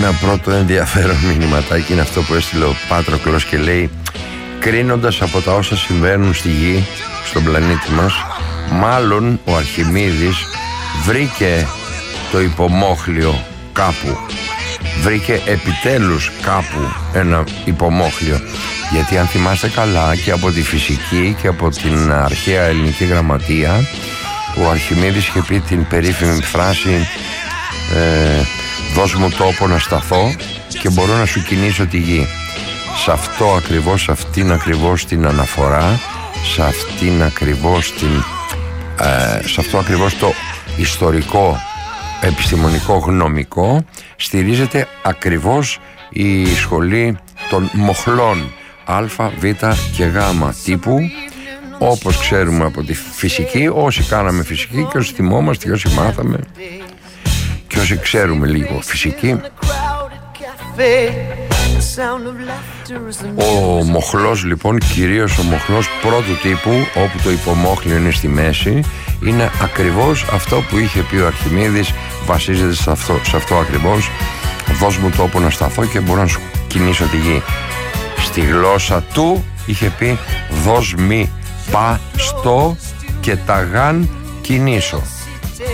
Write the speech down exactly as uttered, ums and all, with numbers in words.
Ένα πρώτο ενδιαφέρον μηνυματάκι είναι αυτό που έστειλε ο Πάτροκλος και λέει: κρίνοντας από τα όσα συμβαίνουν στη γη, στον πλανήτη μας, μάλλον ο Αρχιμίδης βρήκε το υπομόχλιο κάπου. Βρήκε επιτέλους κάπου ένα υπομόχλιο. Γιατί αν θυμάστε καλά, και από τη φυσική και από την αρχαία ελληνική γραμματεία, ο Αρχιμίδης είχε πει την περίφημη φράση ε, «Δώσ' μου τόπο να σταθώ και μπορώ να σου κινήσω τη γη». Σε αυτό ακριβώς, σε αυτήν ακριβώς την αναφορά, σε αυτήν ακριβώς την, ε, σε αυτό ακριβώς το ιστορικό, επιστημονικό, γνωμικό, στηρίζεται ακριβώς η σχολή των μοχλών Α, Β και Γ τύπου, όπως ξέρουμε από τη φυσική, όσοι κάναμε φυσική και όσοι θυμόμαστε και όσοι μάθαμε και όσοι ξέρουμε λίγο φυσική. Ο μοχλός λοιπόν, κυρίως ο μοχλός πρώτου τύπου, όπου το υπομόχλιο είναι στη μέση, είναι ακριβώς αυτό που είχε πει ο Αρχιμίδης, βασίζεται σε αυτό, σε αυτό ακριβώς. Δώσ' μου τόπο να σταθώ και μπορώ να σου κινήσω τη γη. Στη γλώσσα του είχε πει «δώσ' μη πα στο και τα γαν κινήσω».